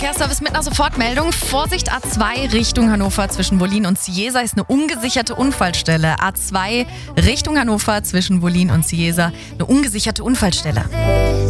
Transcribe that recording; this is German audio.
Verkehrsservice mit einer Sofortmeldung. Vorsicht, A2 Richtung Hannover zwischen Wollin und Ciesa ist eine ungesicherte Unfallstelle. A2 Richtung Hannover zwischen Wollin und Ciesa, eine ungesicherte Unfallstelle.